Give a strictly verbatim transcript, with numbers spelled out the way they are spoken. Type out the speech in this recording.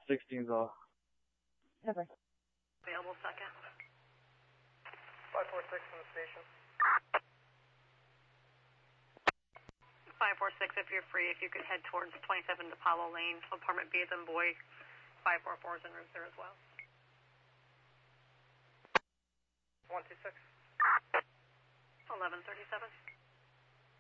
sixteen's off. Over. Available second. five four six from the station. five four six, if you're free, if you could head towards twenty-seven Apollo Lane, apartment B as in boy. five four four is en route there as well. one two six. eleven thirty-seven.